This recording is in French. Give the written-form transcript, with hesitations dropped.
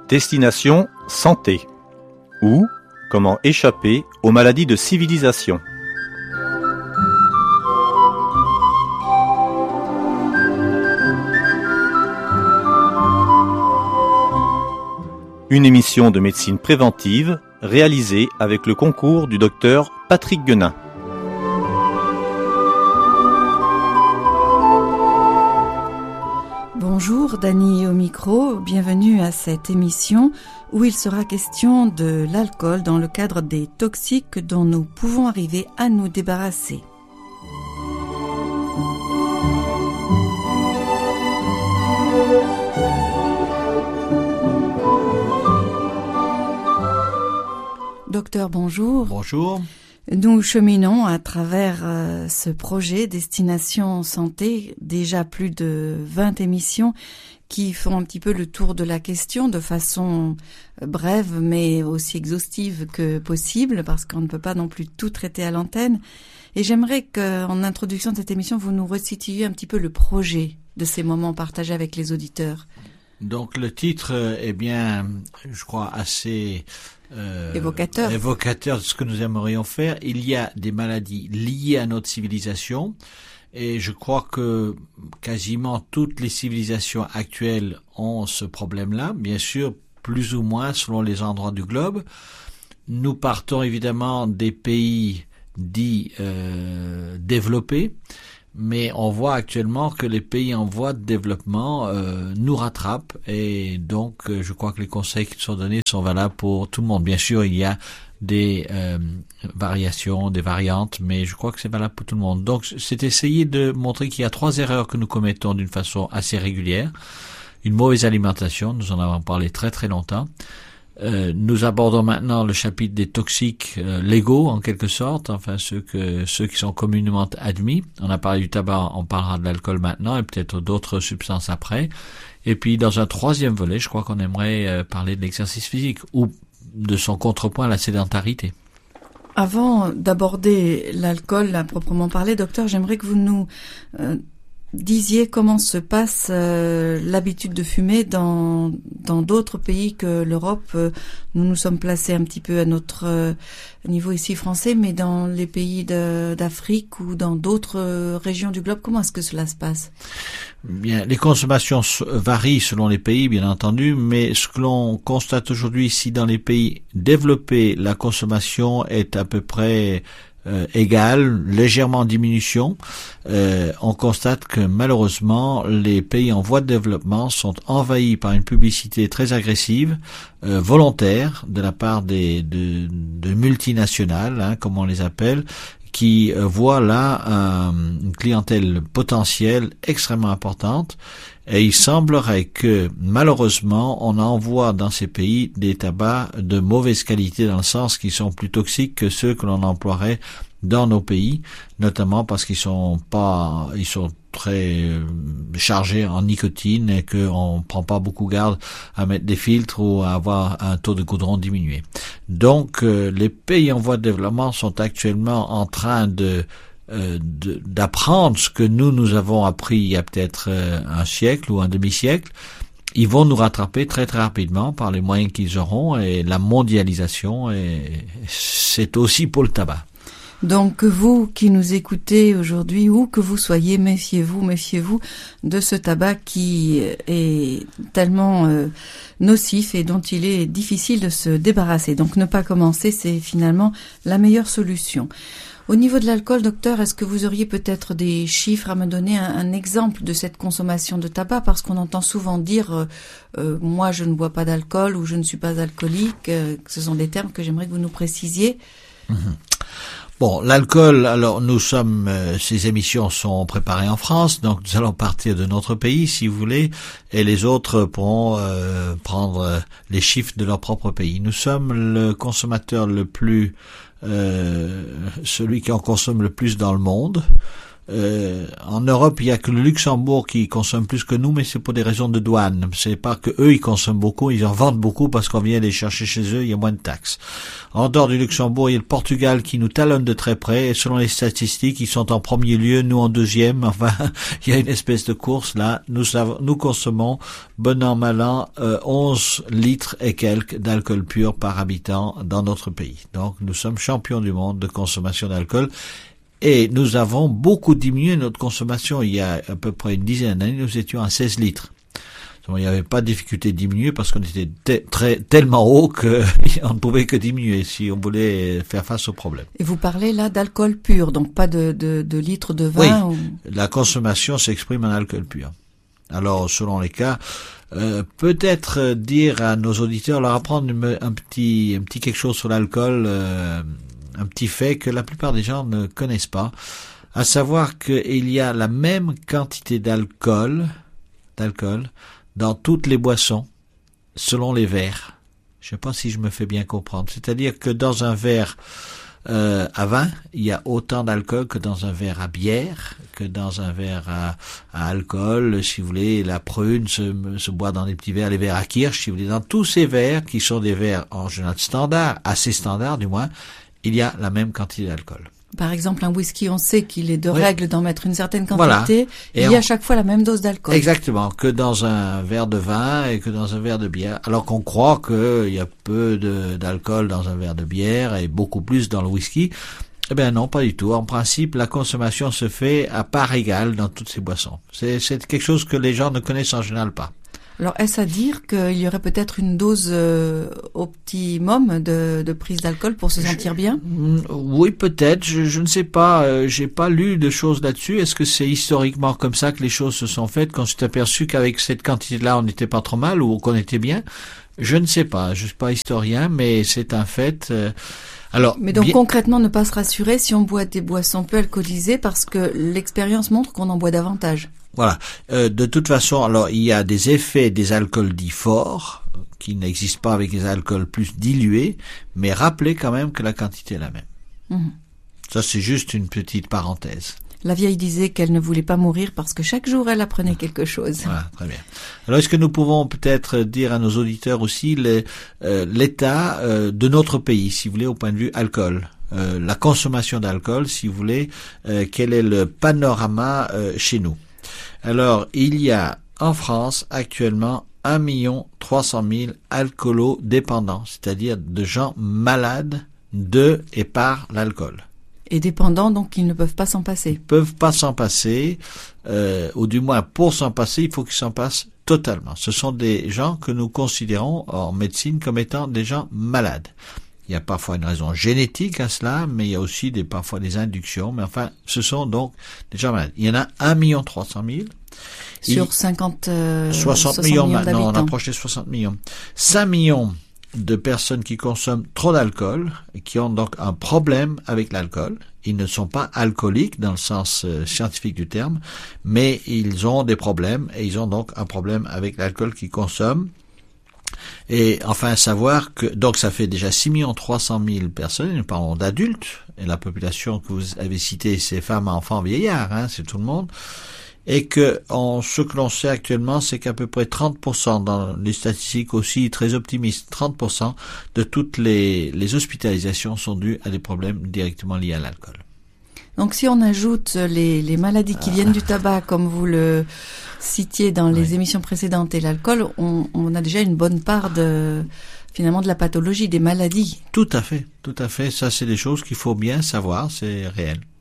Destination santé ou comment échapper aux maladies de civilisation. Une émission de médecine préventive réalisée avec le concours du docteur Patrick Guenin. Bonjour, Dany au micro, bienvenue à cette émission où il sera question de l'alcool dans le cadre des toxiques dont nous pouvons arriver à nous débarrasser. Docteur, bonjour. Bonjour. Nous cheminons à travers ce projet Destination Santé, déjà plus de 20 émissions qui font un petit peu le tour de la question de façon brève mais aussi exhaustive que possible parce qu'on ne peut pas non plus tout traiter à l'antenne. Et j'aimerais qu'en introduction de cette émission, vous nous resituiez un petit peu le projet de ces moments partagés avec les auditeurs. Donc le titre est bien, je crois, assez évocateur de ce que nous aimerions faire. Il y a des maladies liées à notre civilisation et je crois que quasiment toutes les civilisations actuelles ont ce problème-là, bien sûr plus ou moins selon les endroits du globe. Nous partons évidemment des pays dits développés, mais on voit actuellement que les pays en voie de développement nous rattrapent et donc je crois que les conseils qui sont donnés sont valables pour tout le monde. Bien sûr, il y a des variations, des variantes, mais je crois que c'est valable pour tout le monde. Donc c'est essayer de montrer qu'il y a 3 erreurs que nous commettons d'une façon assez régulière. Une mauvaise alimentation, nous en avons parlé très très longtemps. Nous abordons maintenant le chapitre des toxiques légaux en quelque sorte, enfin ceux qui sont communément admis. On a parlé du tabac, on parlera de l'alcool maintenant et peut-être d'autres substances après. Et puis dans un 3e volet, je crois qu'on aimerait parler de l'exercice physique ou de son contrepoint, la sédentarité. Avant d'aborder l'alcool à proprement parler, docteur, j'aimerais que vous nous disiez comment se passe l'habitude de fumer dans d'autres pays que l'Europe. Nous nous sommes placés un petit peu à notre niveau ici français, mais dans les pays d'Afrique ou dans d'autres régions du globe, comment est-ce que cela se passe? Bien, les consommations varient selon les pays, bien entendu, mais ce que l'on constate aujourd'hui ici dans les pays développés, la consommation est à peu près égale, légèrement en diminution. On constate que malheureusement les pays en voie de développement sont envahis par une publicité très agressive, volontaire de la part de multinationales, comme on les appelle, qui voient là une clientèle potentielle extrêmement importante. Et il semblerait que, malheureusement, on envoie dans ces pays des tabacs de mauvaise qualité dans le sens qu'ils sont plus toxiques que ceux que l'on emploierait dans nos pays, notamment parce qu'ils sont très chargés en nicotine et qu'on prend pas beaucoup garde à mettre des filtres ou à avoir un taux de goudron diminué. Donc, les pays en voie de développement sont actuellement en train d'apprendre ce que nous avons appris il y a peut-être un siècle ou un demi-siècle. Ils vont nous rattraper très très rapidement par les moyens qu'ils auront et la mondialisation, et c'est aussi pour le tabac. Donc vous qui nous écoutez aujourd'hui, où que vous soyez, méfiez-vous de ce tabac qui est tellement nocif et dont il est difficile de se débarrasser. Donc ne pas commencer, c'est finalement la meilleure solution. Au niveau de l'alcool, docteur, est-ce que vous auriez peut-être des chiffres à me donner, un exemple de cette consommation de tabac? Parce qu'on entend souvent dire moi je ne bois pas d'alcool ou je ne suis pas alcoolique. Ce sont des termes que j'aimerais que vous nous précisiez. Bon, l'alcool, alors ces émissions sont préparées en France, donc nous allons partir de notre pays si vous voulez, et les autres pourront prendre les chiffres de leur propre pays. Nous sommes le consommateur le plus celui qui en consomme le plus dans le monde. En Europe, il y a que le Luxembourg qui consomme plus que nous, mais c'est pour des raisons de douane. C'est pas que eux ils consomment beaucoup, ils en vendent beaucoup parce qu'on vient les chercher chez eux, il y a moins de taxes. En dehors du Luxembourg, il y a le Portugal qui nous talonne de très près, et selon les statistiques, ils sont en premier lieu, nous en deuxième. Enfin, il y a une espèce de course là. Nous consommons, bon an, mal an, 11 litres et quelques d'alcool pur par habitant dans notre pays. Donc, nous sommes champions du monde de consommation d'alcool. Et nous avons beaucoup diminué notre consommation. Il y a à peu près une dizaine d'années, nous étions à 16 litres. Il n'y avait pas de difficulté de diminuer parce qu'on était tellement haut qu'on ne pouvait que diminuer si on voulait faire face au problème. Et vous parlez là d'alcool pur, donc pas de litres de vin? Oui, la consommation s'exprime en alcool pur. Alors, selon les cas, peut-être dire à nos auditeurs, leur apprendre un petit quelque chose sur l'alcool, un petit fait que la plupart des gens ne connaissent pas, à savoir qu'il y a la même quantité d'alcool dans toutes les boissons, selon les verres. Je ne sais pas si je me fais bien comprendre. C'est-à-dire que dans un verre à vin, il y a autant d'alcool que dans un verre à bière, que dans un verre à alcool. Si vous voulez, la prune se boit dans des petits verres, les verres à kirsch, si vous voulez. Dans tous ces verres, qui sont des verres en général standards, assez standards du moins, il y a la même quantité d'alcool. Par exemple, un whisky, on sait qu'il est de règle d'en mettre une certaine quantité. Voilà. Il y a à chaque fois la même dose d'alcool. Exactement, que dans un verre de vin et que dans un verre de bière. Alors qu'on croit qu'il y a peu d'alcool dans un verre de bière et beaucoup plus dans le whisky. Eh bien non, pas du tout. En principe, la consommation se fait à part égale dans toutes ces boissons. C'est quelque chose que les gens ne connaissent en général pas. Alors, est-ce à dire qu'il y aurait peut-être une dose optimum de prise d'alcool pour se sentir bien? Oui, peut-être. Je ne sais pas. J'ai pas lu de choses là-dessus. Est-ce que c'est historiquement comme ça que les choses se sont faites, qu'on s'est aperçu qu'avec cette quantité-là, on n'était pas trop mal ou qu'on était bien? Je ne sais pas. Je suis pas historien, mais c'est un fait. Mais donc concrètement, ne pas se rassurer si on boit des boissons peu alcoolisées parce que l'expérience montre qu'on en boit davantage. Voilà. De toute façon, alors il y a des effets des alcools dits forts qui n'existent pas avec les alcools plus dilués, mais rappelez quand même que la quantité est la même. Mmh. Ça, c'est juste une petite parenthèse. La vieille disait qu'elle ne voulait pas mourir parce que chaque jour elle apprenait quelque chose. Voilà, très bien. Alors, est-ce que nous pouvons peut-être dire à nos auditeurs aussi l'état de notre pays, si vous voulez, au point de vue alcool, la consommation d'alcool, si vous voulez, quel est le panorama chez nous? Alors, il y a en France actuellement 1 300 000 alcoolo-dépendants, c'est-à-dire de gens malades de et par l'alcool. Et dépendants, donc ils ne peuvent pas s'en passer. Ils peuvent pas s'en passer, ou du moins pour s'en passer, il faut qu'ils s'en passent totalement. Ce sont des gens que nous considérons en médecine comme étant des gens malades. Il y a parfois une raison génétique à cela, mais il y a aussi parfois des inductions. Mais enfin, ce sont donc des gens malades. Il y en a 1 300 000. Sur 60 millions d'habitants. Non, on approche des 60 millions. 5 millions de personnes qui consomment trop d'alcool et qui ont donc un problème avec l'alcool. Ils ne sont pas alcooliques dans le sens scientifique du terme, mais ils ont des problèmes et ils ont donc un problème avec l'alcool qu'ils consomment. Et enfin, savoir que, donc ça fait déjà 6 300 000 personnes, nous parlons d'adultes, et la population que vous avez citée, c'est femmes, enfants, vieillards, c'est tout le monde, et que ce que l'on sait actuellement, c'est qu'à peu près 30%, dans les statistiques aussi très optimistes, 30% de toutes les hospitalisations sont dues à des problèmes directement liés à l'alcool. Donc si on ajoute les maladies qui viennent du tabac, comme vous le citiez dans les émissions précédentes, et l'alcool, on a déjà une bonne part finalement de la pathologie, des maladies. Tout à fait. Ça, c'est des choses qu'il faut bien savoir, c'est réel.